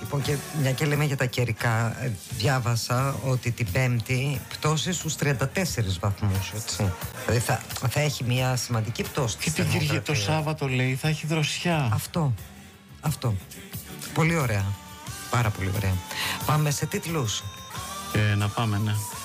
Λοιπόν, και μια και λέμε για τα καιρικά, διάβασα ότι την Πέμπτη πτώση στους 34 βαθμούς, έτσι. Δηλαδή θα έχει μια σημαντική πτώση. Και την Κυριακή το Σάββατο λέει θα έχει δροσιά. Αυτό. Πολύ ωραία. Πάρα πολύ ωραία. Πάμε σε τίτλους. Να πάμε, ναι.